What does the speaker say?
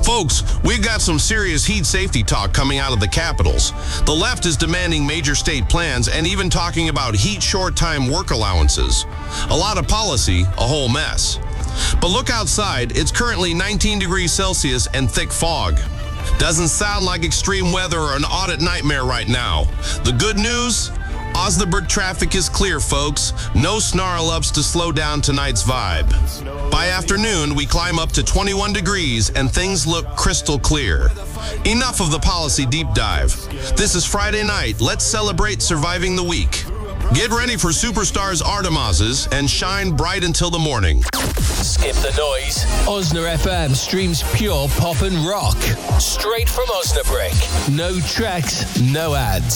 Folks, we've got some serious heat safety talk coming out of the capitals. The left is demanding major state plans and even talking about heat short-time work allowances. A lot of policy, a whole mess. But look outside, it's currently 19 degrees Celsius and thick fog. Doesn't sound like extreme weather or an audit nightmare right now. The good news? Osnaburg traffic is clear, folks. No snarl-ups to slow down tonight's vibe. By afternoon, we climb up to 21 degrees and things look crystal clear. Enough of the policy deep dive. This is Friday night. Let's celebrate surviving the week. Get ready for Superstars Artemazes and shine bright until the morning. Skip the noise. Osna FM streams pure pop and rock. Straight from Osnabrück. No tracks, no ads.